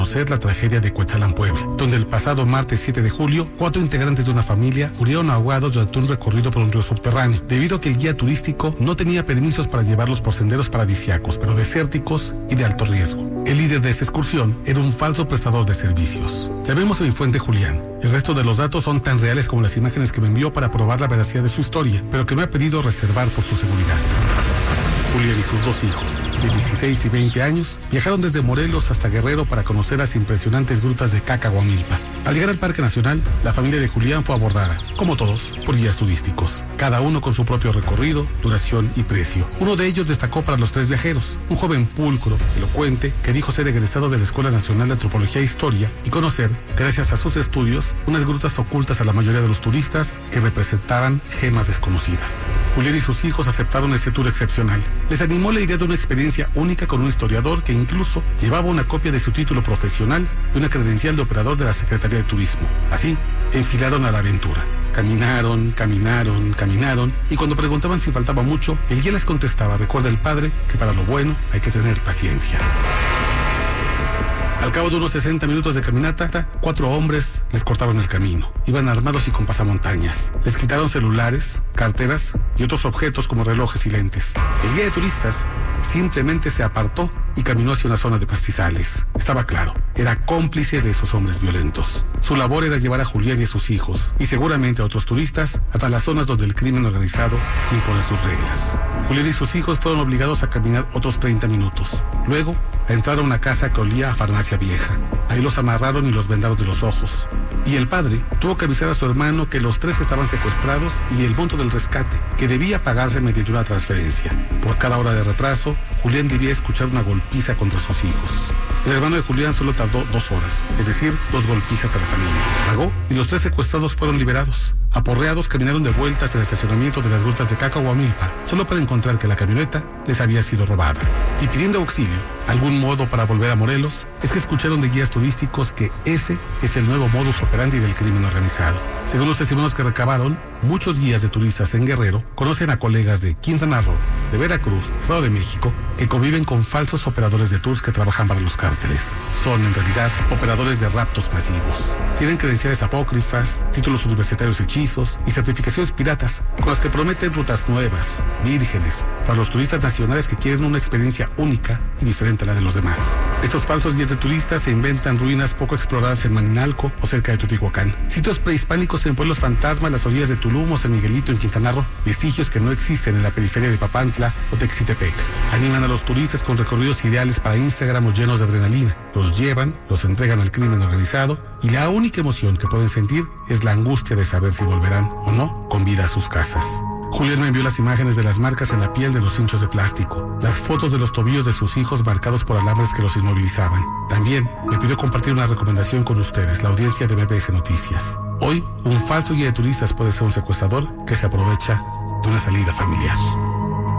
conocer la tragedia de Cuetzalan, Puebla, donde el pasado martes 7 de julio, 4 integrantes de una familia murieron ahogados durante un recorrido por un río subterráneo, debido a que el guía turístico no tenía permisos para llevarlos por senderos paradisíacos, pero desérticos y de alto riesgo. El líder de esa excursión era un falso prestador de servicios. Llamemos a mi fuente Julián. El resto de los datos son tan reales como las imágenes que me envió para probar la veracidad de su historia, pero que me ha pedido reservar por su seguridad. Julián y sus 2 hijos, de 16 y 20 años, viajaron desde Morelos hasta Guerrero para conocer las impresionantes grutas de Cacahuamilpa. Al llegar al Parque Nacional, la familia de Julián fue abordada, como todos, por guías turísticos, cada uno con su propio recorrido, duración y precio. Uno de ellos destacó para los 3 viajeros, un joven pulcro, elocuente, que dijo ser egresado de la Escuela Nacional de Antropología e Historia y conocer, gracias a sus estudios, unas grutas ocultas a la mayoría de los turistas que representaban gemas desconocidas. Julián y sus hijos aceptaron este tour excepcional. Les animó la idea de una experiencia única con un historiador que incluso llevaba una copia de su título profesional y una credencial de operador de la Secretaría de Turismo. Así, enfilaron a la aventura. Caminaron, y cuando preguntaban si faltaba mucho, el guía les contestaba: recuerda el padre que para lo bueno hay que tener paciencia. Al cabo de unos 60 minutos de caminata, 4 hombres les cortaron el camino. Iban armados y con pasamontañas. Les quitaron celulares, carteras y otros objetos como relojes y lentes. El guía de turistas simplemente se apartó y caminó hacia una zona de pastizales. Estaba claro, era cómplice de esos hombres violentos. Su labor era llevar a Julián y a sus hijos, y seguramente a otros turistas, hasta las zonas donde el crimen organizado impone sus reglas. Julián y sus hijos fueron obligados a caminar otros 30 minutos. Luego, a entrar a una casa que olía a farmacia vieja. Ahí los amarraron y los vendaron de los ojos. Y el padre tuvo que avisar a su hermano que los 3 estaban secuestrados y el monto del rescate, que debía pagarse mediante una transferencia. Por cada hora de retraso, Julián debía escuchar una golpiza contra sus hijos. El hermano de Julián solo tardó 2 horas, es decir, 2 golpizas a la familia. Pagó y los 3 secuestrados fueron liberados. Aporreados, caminaron de vuelta hasta el estacionamiento de las grutas de Cacahuamilpa, solo para encontrar que la camioneta les había sido robada. Y pidiendo auxilio, algún modo para volver a Morelos, es que escucharon de guías turísticos que ese es el nuevo modus operandi del crimen organizado. Según los testimonios que recabaron, muchos guías de turistas en Guerrero conocen a colegas de Quintana Roo, de Veracruz, Estado de México, que conviven con falsos operadores de tours que trabajan para los cárteles. Son, en realidad, operadores de raptos masivos. Tienen credenciales apócrifas, títulos universitarios hechizos y certificaciones piratas, con las que prometen rutas nuevas, vírgenes, para los turistas nacionales que quieren una experiencia única y diferente a la de los demás. Estos falsos guías de turistas se inventan ruinas poco exploradas en Maninalco o cerca de Teotihuacán, sitios prehispánicos en pueblos fantasmas, las orillas de Tulum o San Miguelito en Quintana Roo, vestigios que no existen en la periferia de Papantla o Texitepec. Animan a los turistas con recorridos ideales para Instagram o llenos de adrenalina. Los llevan, los entregan al crimen organizado y la única emoción que pueden sentir es la angustia de saber si volverán o no con vida a sus casas. Julián me envió las imágenes de las marcas en la piel de los cinchos de plástico, las fotos de los tobillos de sus hijos marcados por alambres que los inmovilizaban. También me pidió compartir una recomendación con ustedes, la audiencia de MBS Noticias. Hoy, un falso guía de turistas puede ser un secuestrador que se aprovecha de una salida familiar.